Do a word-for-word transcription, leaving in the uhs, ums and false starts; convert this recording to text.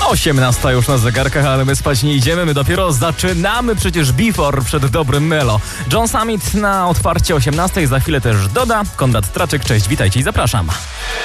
osiemnasta już na zegarkach, ale my spać nie idziemy, my dopiero zaczynamy przecież Before przed dobrym Melo. John Summit na otwarcie osiemnastej, za chwilę też Doda. Konrad Traczyk, cześć, witajcie i zapraszam.